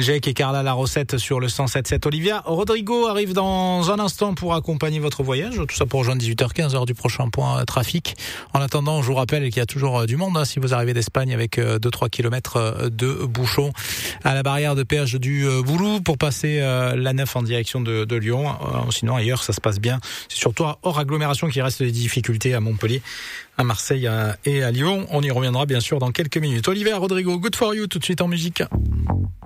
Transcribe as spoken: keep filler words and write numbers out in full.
Jake et Carla La Rossette sur le cent sept sept. Olivia Rodrigo arrive dans un instant pour accompagner votre voyage. Tout ça pour rejoindre dix-huit heures quinze, heure du prochain point trafic. En attendant, je vous rappelle qu'il y a toujours du monde hein, si vous arrivez d'Espagne avec deux à trois kilomètres de bouchons à la barrière de péage du Boulou pour passer la neuf en direction de, de Lyon. Sinon ailleurs ça se passe bien. C'est surtout hors agglomération qu'il reste des difficultés à Montpellier, à Marseille et à Lyon. On y reviendra bien sûr dans quelques minutes. Olivia Rodrigo, Good For You, tout de suite en musique.